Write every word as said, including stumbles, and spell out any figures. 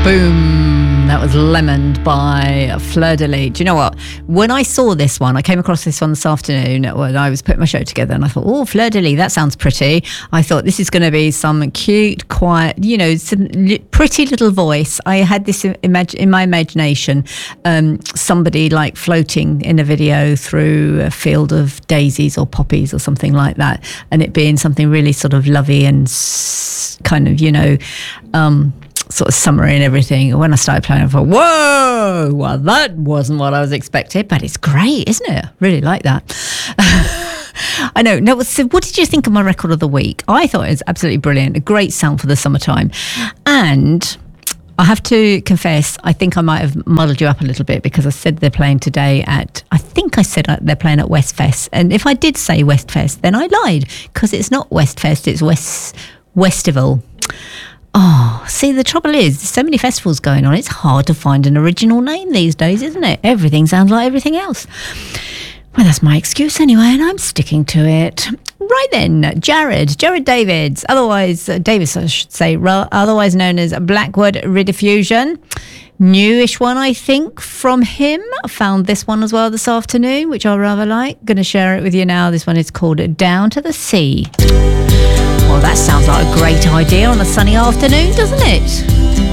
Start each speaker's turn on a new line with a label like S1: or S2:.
S1: Boom. That was Lemon by Fleur de Lis. Do you know what? When I saw this one, I came across this one this afternoon when I was putting my show together, and I thought, oh, Fleur de Lis, that sounds pretty. I thought this is going to be some cute, quiet, you know, some li- pretty little voice. I had this imag- in my imagination, um, somebody like floating in a video through a field of daisies or poppies or something like that, and it being something really sort of lovey and s- kind of, you know, um, sort of summery and everything. When I started playing, I thought, whoa, well, that wasn't what I was expecting, but it's great, isn't it? Really like that. I know. No, so what did you think of my record of the week? I thought it was absolutely brilliant. A great sound for the summertime. And I have to confess, I think I might have muddled you up a little bit, because I said they're playing today at, I think I said they're playing at Westfest. And if I did say Westfest, then I lied, because it's not Westfest, it's West Westival. Oh, see, the trouble is, there's so many festivals going on, it's hard to find an original name these days, isn't it? Everything sounds like everything else. Well, that's my excuse anyway, and I'm sticking to it. Right then, Jared, Jared Davids, otherwise, uh, Davis, I should say, ra- otherwise known as Blackwood Rediffusion. Newish one, I think, from him. I found this one as well this afternoon, which I rather like. Going to share it with you now. This one is called Down to the Sea. Well, that sounds like a great idea on a sunny afternoon, doesn't it?